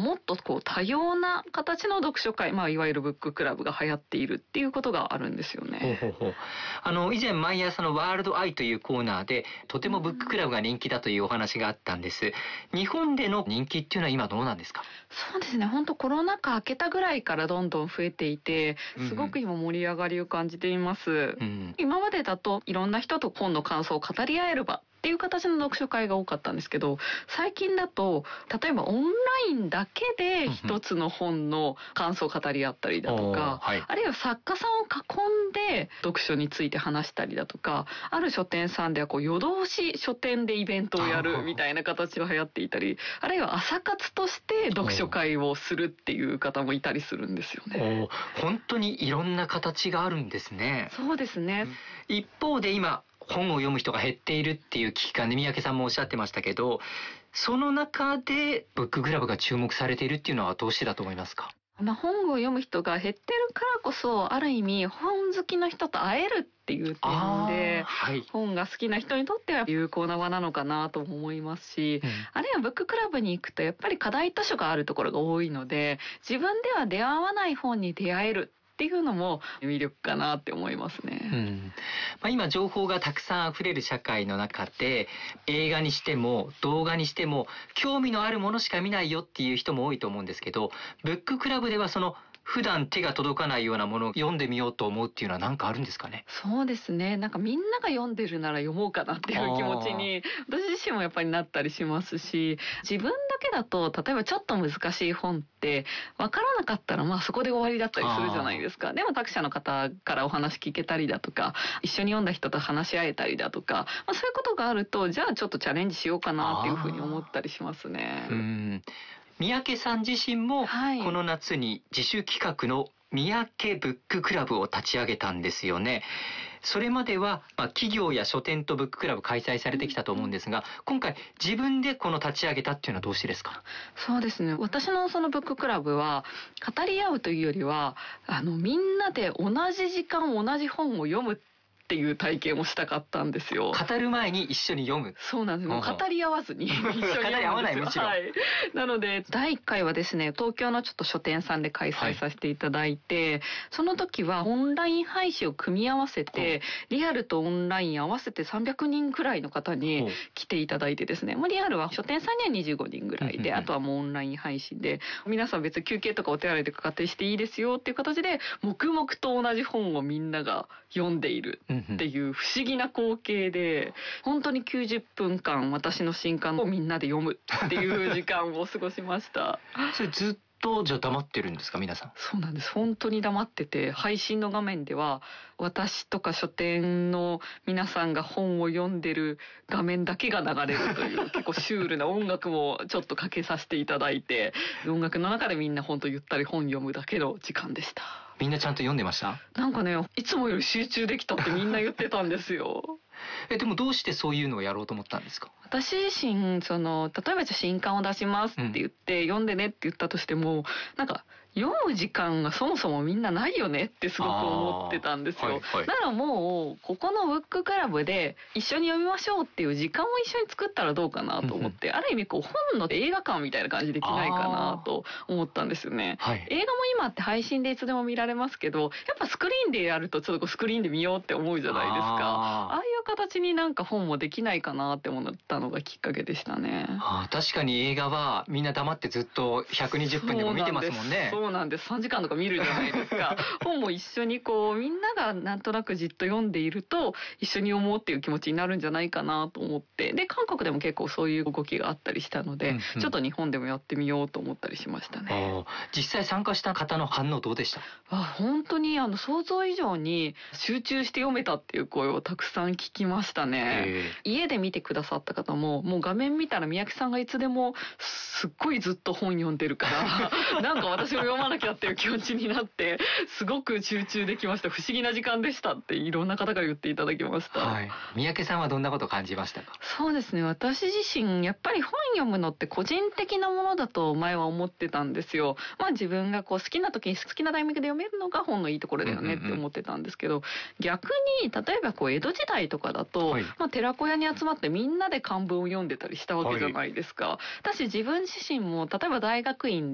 もっとこう多様な形の読書会、いわゆるブッククラブが流行っているっていうことがあるんですよね。 以前毎朝のワールドアイというコーナーでとてもブッククラブが人気だというお話があったんです。日本での人気っていうのは今どうなんですか？ そうですね、本当コロナ禍明けたぐらいからどんどん増えていて、すごく今盛り上がりを感じています。今までだといろんな人と本の感想を語り合える場っていう形の読書会が多かったんですけど、最近だと例えばオンラインだけで一つの本の感想を語り合ったりだとか、あるいは作家さんを囲んで読書について話したりだとか、ある書店さんではこう夜通し書店でイベントをやるみたいな形が流行っていたり、あるいは朝活として読書会をするっていう方もいたりするんですよね。 本当にいろんな形があるんですね。 そうですね。 一方で今本を読む人が減っているっていう危機感で三宅さんもおっしゃってましたけど、その中でブッククラブが注目されているっていうのはどうしてだと思いますか？本を読む人が減ってるからこそ、ある意味本好きの人と会えるっていう点で、本が好きな人にとっては有効な場なのかなと思いますし、あるいはブッククラブに行くとやっぱり課題図書があるところが多いので、自分では出会わない本に出会えるっていうのも魅力かなって思いますね。 今情報がたくさん溢れる社会の中で、映画にしても動画にしても興味のあるものしか見ないよっていう人も多いと思うんですけど、ブッククラブではその普段手が届かないようなものを読んでみようと思うっていうのは何かあるんですかね？ そうですね。みんなが読んでるなら読もうかなっていう気持ちに私自身もやっぱりなったりしますし、自分だけだと例えばちょっと難しい本って分からなかったらそこで終わりだったりするじゃないですか。でも作者の方からお話聞けたりだとか、一緒に読んだ人と話し合えたりだとか、そういうことがあると、じゃあちょっとチャレンジしようかなっていうふうに思ったりしますね。 三宅さん自身もこの夏に自主企画の三宅ブッククラブを立ち上げたんですよね。それまでは企業や書店とブッククラブ開催されてきたと思うんですが、今回自分でこの立ち上げたっていうのはどうしてですか？ そうですね、私のそのブッククラブは語り合うというよりはみんなで同じ時間同じ本を読むっていう体験をしたかったんですよ。 語る前に一緒に読む。 そうなんです。もう語り合わずに一緒に読むんですよ。語り合わないむしろ。なので第1回はですね、東京のちょっと書店さんで開催させていただいて、その時はオンライン配信を組み合わせて、リアルとオンライン合わせて300人くらいの方に来ていただいてですね、リアルは書店さんには25人ぐらいで、あとはもうオンライン配信で、皆さん別に休憩とかお手洗いとか勝手にしていいですよっていう形で、黙々と同じ本をみんなが読んでいるっていう不思議な光景で、本当に90分間私の新刊をみんなで読むっていう時間を過ごしました。 それずっとじゃあ黙ってるんですか、皆さん？ そうなんです。本当に黙ってて、配信の画面では私とか書店の皆さんが本を読んでる画面だけが流れるという結構シュールな音楽もちょっとかけさせていただいて、音楽の中でみんな本当ゆったり本読むだけの時間でした。 みんなちゃんと読んでました？ いつもより集中できたってみんな言ってたんですよ。 でもどうしてそういうのをやろうと思ったんですか？ 私自身例えばじゃあ新刊を出しますって言って、読んでねって言ったとしても読む時間がそもそもみんなないよねってすごく思ってたんですよ。ならもうここのブッククラブで一緒に読みましょうっていう時間を一緒に作ったらどうかなと思って、ある意味本の映画館みたいな感じできないかなと思ったんですよね。映画も今って配信でいつでも見られますけど、やっぱスクリーンでやるとちょっとスクリーンで見ようって思うじゃないですか。ああいう形に本もできないかなって思ったのがきっかけでしたね。 確かに映画はみんな黙ってずっと120分でも見てますもんね。 そうなんです。3時間とか見るじゃないですか。本も一緒にみんながなんとなくじっと読んでいると一緒に読もうっていう気持ちになるんじゃないかなと思って、で韓国でも結構そういう動きがあったりしたので、ちょっと日本でもやってみようと思ったりしましたね。 実際参加した方の反応どうでした？ 本当に想像以上に集中して読めたっていう声をたくさん聞きましたね。家で見てくださった方ももう画面見たら三宅さんがいつでもすっごいずっと本読んでるから私も読まなきゃっていう気持ちになってすごく集中できました。不思議な時間でしたっていろんな方から言っていただきました。 三宅さんはどんなことを感じましたか？ そうですね、私自身やっぱり本読むのって個人的なものだと前は思ってたんですよ。自分が好きな時に好きなタイミングで読めるのが本のいいところだよねって思ってたんですけど、逆に例えば江戸時代とかだと、寺子屋に集まってみんなで漢文を読んでたりしたわけじゃないですか。私自分自身も例えば大学院